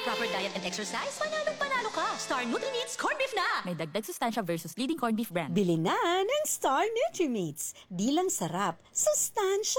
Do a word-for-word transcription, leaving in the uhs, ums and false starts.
proper diet and exercise, panalong panalo ka. Star Nutri-Meats Corned Beef na! May dagdag sustansya versus leading corned beef brand. Bili na ng Star Nutri-Meats. Di lang sarap, sustansya